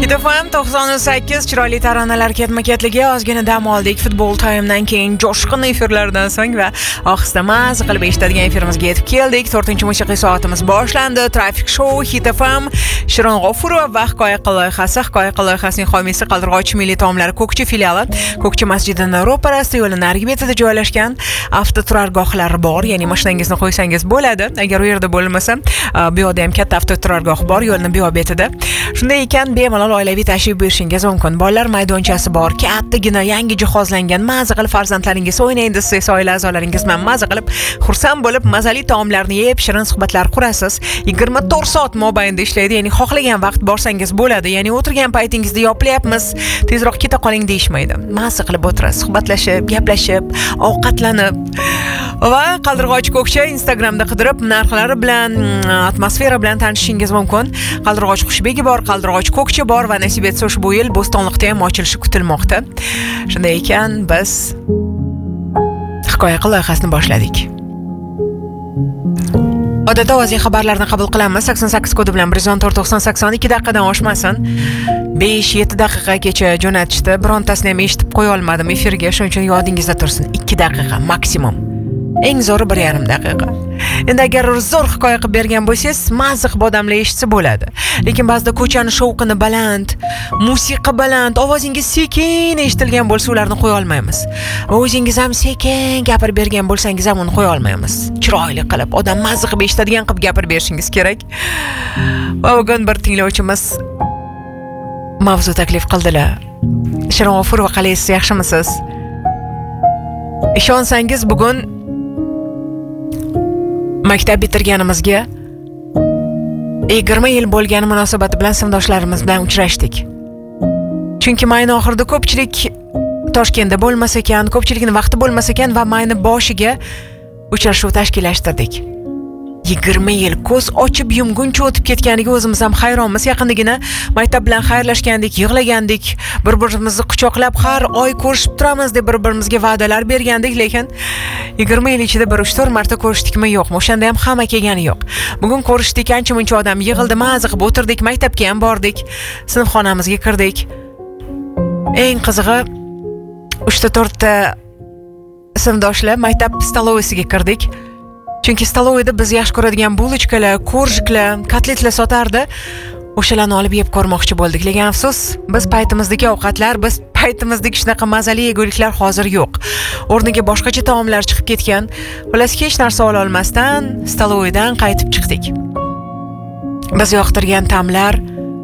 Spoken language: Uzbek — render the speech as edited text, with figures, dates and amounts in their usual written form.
Kitafam 98 chiroyli taronalar ketma-ketligi ozgina dam oldik. Futbol time'dan keyin jo'shqin efirlardan so'ng va ohista maz qilib eshitadigan efirimizga yetib keldik. 4-musiqiy soatimiz boshlandi. Traffic Show, Kitafam, Shirin G'ofurova va Hikoya loyihasi. Hikoya loyihasining homiysi Qaldirg'och milliy taomlari Ko'kchi filiali. Ko'kchi masjidining ro'parasida yo'lning narigi betida joylashgan avtoturargohlar bor. Ya'ni mashinangizni qo'ysangiz bo'ladi. Agar u yerda bo'lmasa, bu yerda ham katta avtoturargoh bor, yo'lning bu betida. Shunday ekan, bemalol oilaviy tashrif buyurishingiz mumkin. Bolalar maydonchasi bor, kattagina, yangi jihozlangan. Maza qilib farzandlaringiz o'ynaydi, siz oila a'zolaringiz bilan maza qilib, xursand bo'lib, mazali taomlarni yeb, shirin suhbatlar qurasiz. 24 soat mobaynida ishlaydi, ya'ni xohlagan vaqt borsangiz bo'ladi. Ya'ni o'tirgan paytingizda yopilyapmiz, tezroq keta qoling deyishmaydi. Maza qilib o'tirasiz, suhbatlashib, gaplashib, ovqatlanib. Va Qaldirg'och Ko'kchi Instagramda qidirib, narxlari bilan, atmosfera bilan tanishishingiz mumkin. Qaldirg'och Xushbegi bor, Qaldirg'och Ko'kchi bor va nasib etsa ushbu yil Bo'stonliqda ham ochilishi kutilmoqda. Shunday ekan, biz Hikoya loyihasini boshladik. Odatda ovoziy xabarlarni qabul qilamiz. 88 kodi bilan 114-90-82 daqiqadan oshmasin. 5-7 daqiqagacha jo'natishdi. Birontasini ham eshitib qo'ya olmadim efirga, shuning uchun yodingizda tursin. 2 daqiqa maksimum. Eng zo'ri 1,5 daqiqa. Endi agar zo'r hikoya qilib bergan bo'lsangiz, mazza qilib odamlar eshitsa bo'ladi. Lekin ba'zida ko'chani shovqini baland, musiqa baland, ovozingiz sekin eshitilgan bo'lsa, ularni qo'ya olmaymiz. Va o'zingiz ham sekin gapirib bergan bo'lsangiz ham uni qo'ya olmaymiz. Chiroyli qilib, odam mazza qilib eshitadigan qilib gapirib berishingiz kerak. Va bugun bir tinglovchimiz mavzu taklif qildilar. Shirin G'ofurova, qalaysiz, yaxshimisiz? Ishonsangiz bugun maktab bitirganimizga 20 yil bo'lgani munosabati bilan sinfdoshlarimiz bilan uchrashdik. Chunki mayni oxirida ko'pchilik Toshkentda bo'lmas ekan, ko'pchilikning vaqti bo'lmas ekan va mayni boshiga uchrashuv tashkillashtirdik. 20 yil ko'z ochib yumguncha o'tib ketganiga o'zimiz ham hayronmiz. Yaqindagina maktab bilan xayrlashgandik, yig'lagandik, bir-birimizni quchoqlab har oy ko'rishib turamiz deb bir-birimizga va'dalar bergandik, lekin 20 yil ichida 1-3-4 marta ko'rishdikmi yo'qmi? O'shanda ham hamma kelgani yo'q. Bugun ko'rishdik, ancha-muncha odam yig'ildi, maza qilib o'tirdik, maktabga ham bordik, sinfxonamizga kirdik. Eng qizig'i 3-4 ta sinfdoshlar maktab stolovisiga kirdik. Chunki stolovida biz yaxshi ko'radigan bulochkalar, korjiklar, kotletlar sotardi. O'shalarni olib yeb ko'rmoqchi bo'ldik. Lekin afsus, biz paytimizdagi ovqatlar, biz paytimizdagi shunaqa mazali yeguliklar hozir yo'q. O'rniga boshqacha taomlar chiqib ketgan. Xullas, hech narsa ola olmasdan stolovidan qaytib chiqdik. Biz yoqtirgan ta'mlar